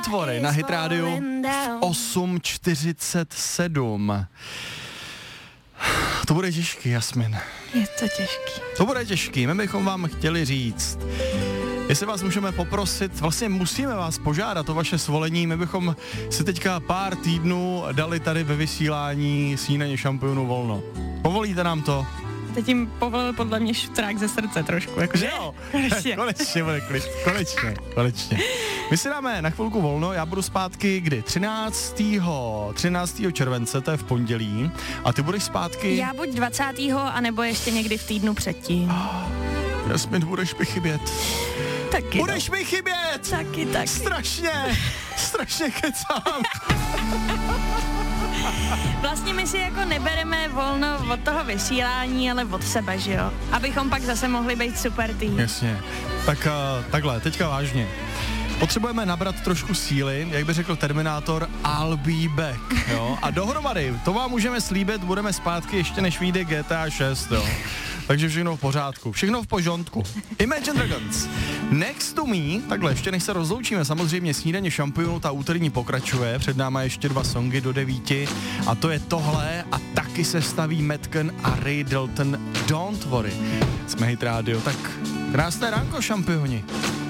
Don't Worry na Hit Radio 8:47. To bude těžký, Jasmin. Je to těžký. To bude těžký, my bychom vám chtěli říct, jestli vás můžeme poprosit, vlastně musíme vás požádat o vaše svolení, my bychom si teďka pár týdnů dali tady ve vysílání Snídaně šampionů volno. Povolíte nám to? Teď jim povolil podle mě šutrák ze srdce trošku, jakože. Jo, konečně. konečně bude klid, konečně. My si dáme na chvilku volno, já budu zpátky kdy? 13. července, to je v pondělí, a ty budeš zpátky? Já buď 20. anebo ještě někdy v týdnu předtím. Jasmin, budeš mi chybět. Taky. Budeš mi chybět! Taky. Strašně kecám. Vlastně my si jako nebereme volno od toho vysílání, ale od sebe, že jo? Abychom pak zase mohli být super tým. Jasně. Tak takhle, teďka vážně. Potřebujeme nabrat trošku síly, jak by řekl Terminátor, I'll be back, jo? A dohromady, to vám můžeme slíbit, budeme zpátky ještě než vyjde GTA 6, jo? Takže všechno v pořádku, všechno v požontku. Imagine Dragons. Next to me, takhle, ještě než se rozloučíme, samozřejmě Snídaně šampionů, ta úterní pokračuje, před náma ještě 2 songy do 9 a to je tohle a taky se staví Metken a Ray Dalton, Don't Worry. Jsme Hit Radio, tak krásné ránko, šampioni.